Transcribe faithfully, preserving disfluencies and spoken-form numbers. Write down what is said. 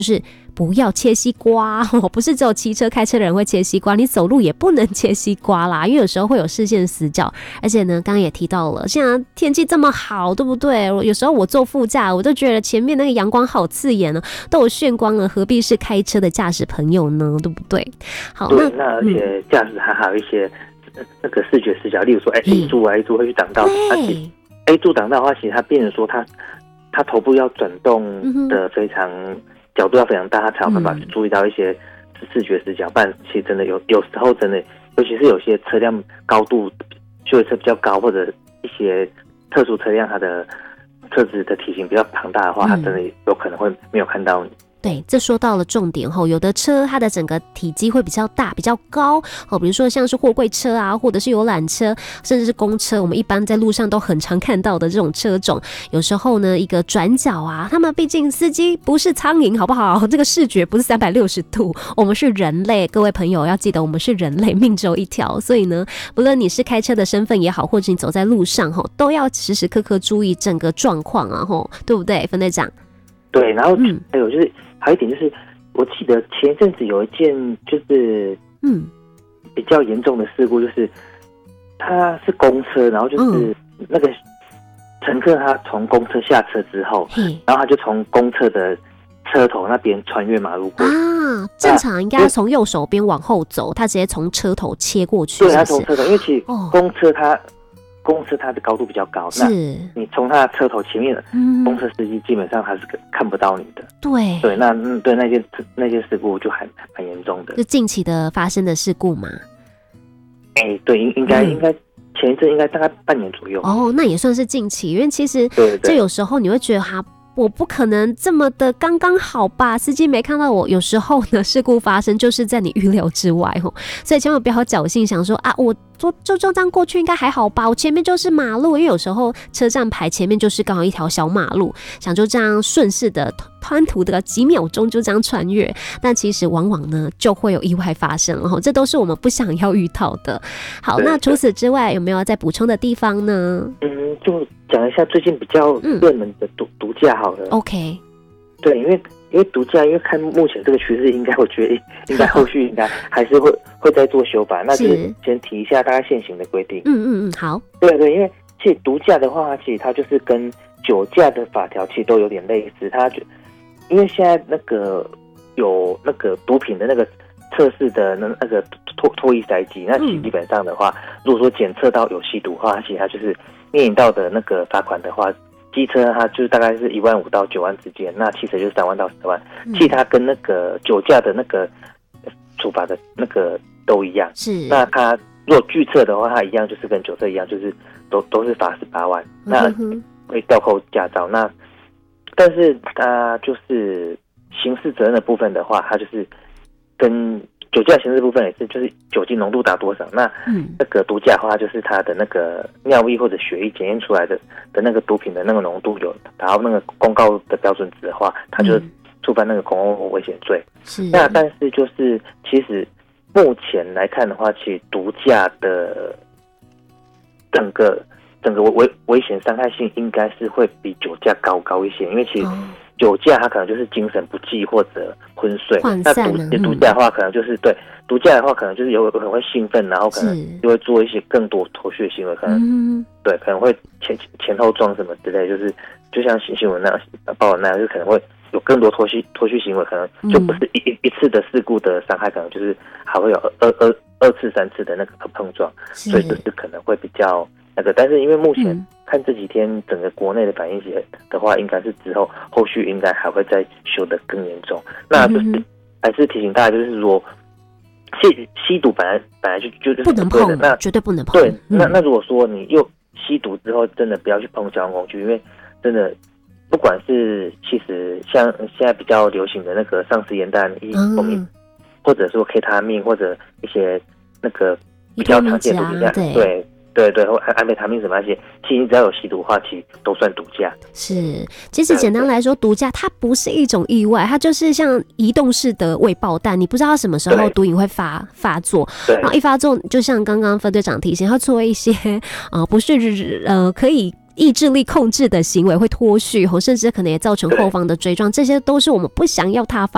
就是不要切西瓜哦，不是只有骑车开车的人会切西瓜，你走路也不能切西瓜啦，因为有时候会有视线死角。而且呢，刚刚也提到了，现在天气这么好，对不对？有时候我坐副驾，我都觉得前面那个阳光好刺眼呢，都有眩光了，何必是开车的驾驶朋友呢？对不对？好， 对，那而且驾驶还还有一些、嗯、那个视觉死角，例如说，哎 ，A 柱啊 ，A 柱会去挡到，而且 A 柱挡到的话，其实它变成说它它头部要转动的非常。嗯角度要非常大，他才有办法去注意到一些视觉死角。不然，其实真的有有时候真的，尤其是有些车辆高度修理车比较高，或者一些特殊车辆，它的车子的体型比较庞大的话，它真的有可能会没有看到你。 对，这说到了重点吼，有的车它的整个体积会比较大、比较高哦，比如说像是货柜车啊，或者是游览车，甚至是公车，我们一般在路上都很常看到的这种车种，有时候呢，一个转角啊，他们毕竟司机不是苍蝇，好不好？这个视觉不是三百六十度，我们是人类，各位朋友要记得，我们是人类，命只有一条，所以呢，不论你是开车的身份也好，或者你走在路上吼，都要时时刻刻注意整个状况啊，吼，对不对，分队长？ 对，然后还有就是。嗯还有一点就是，我记得前一阵子有一件就是嗯比较严重的事故，就是他是公车，然后就是那个乘客他从公车下车之后，嗯、然后他就从公车的车头那边穿越马路过啊，正常应该要从右手边往后走，他直接从车头切过去是不是？ 对，他从车头，因为其实公车它。哦公车它的高度比较高，那你从它的车头前面的公车司机基本上他是看不到你的。 对对，那嗯对那件那件事故就还蛮严重的。 就近期的发生的事故嘛？ 哎、欸，对，应应该、嗯、应该前一阵应该大概半年左右。 哦，那也算是近期，因为其实就有时候你会觉得哈。我不可能这么的刚刚好吧？司机没看到我，有时候呢，事故发生就是在你预料之外哦，所以千万不要侥幸想说啊，我就就这样过去应该还好吧？我前面就是马路，因为有时候车站牌前面就是刚好一条小马路，想就这样顺势的湍途的几秒钟就这样穿越，但其实往往呢就会有意外发生了，这都是我们不想要遇到的。好，那除此之外有没有要再补充的地方呢？ 嗯，就讲一下最近比较热门的毒毒驾好了。 OK， 对，因为因为毒驾，因为看目前这个趋势，应该我觉得应该后续应该还是会会再做修法。那就是先提一下大概现行的规定。 嗯嗯嗯，好。 对对，因为其实毒驾的话，其实它就是跟酒驾的法条其实都有点类似。它就因为现在那个有那个毒品的那个测试的那那个唾唾液筛机，那其实基本上的话，嗯、如果说检测到有吸毒的话，其实它就是面临到的那个罚款的话。机车它就是大概是一万五到九万之间，那汽车就是三万到十万。嗯、其实它跟那个酒驾的那个处罚的那个都一样。是。那它如果拒测的话，它一样就是跟酒测一样，就是都都是罚十八万，那会吊扣驾照。那但是它就是刑事责任的部分的话，它就是跟酒驾刑事部分也是，就是酒精浓度达多少。那、嗯、那个毒驾的话，就是它的那个尿液或者血液检验出来的的那个毒品的那个浓度有达到那个公告的标准值的话，它就触犯那个公共危险罪。是。那但是就是其实目前来看的话，其实毒驾的整个整个危危险伤害性应该是会比酒驾高高一些，因为其实。哦酒驾它可能就是精神不济或者昏睡，那毒毒驾的话可能就是对毒驾的话可能就是有可能会兴奋，然后可能就会做一些更多脱序的行为，可能、嗯、对可能会前前后撞什么之类，就是就像新闻那样报道那样，就可能会有更多脱序脱序行为，可能就不是一、嗯、一次的事故的伤害，可能就是还会有二二二次三次的那个碰撞，所以就是可能会比较那个，但是因为目前。嗯看这几天整个国内的反应的话，应该是之后后续应该还会再修得更严重。那就是还是提醒大家，就是说吸吸毒本来本来就就是不能碰的，那绝对不能碰。 对，嗯、那那如果说你又吸毒之后，真的不要去碰交通工具，因为真的不管是其实像现在比较流行的那个丧尸烟弹、一蜂蜜，或者说 K 他命或者一些那个比较常见的毒品，对。对对对，或安非他命什么那些，其实只要有吸毒的话，其实都算毒驾。 是，其实简单来说，毒驾它不是一种意外，它就是像移动式的未爆弹，你不知道什么时候毒瘾会发发作，然后一发作，就像刚刚分队长提醒，它做一些呃不是呃可以。意志力控制的行为会脱序，甚至可能也造成后方的追撞，这些都是我们不想要它发